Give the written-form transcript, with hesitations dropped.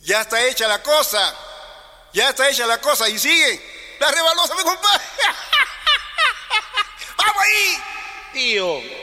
Ya está hecha la cosa. Ya está hecha la cosa. Y sigue. La rebalosa, mi compadre. ¡Vamos ahí! Tío,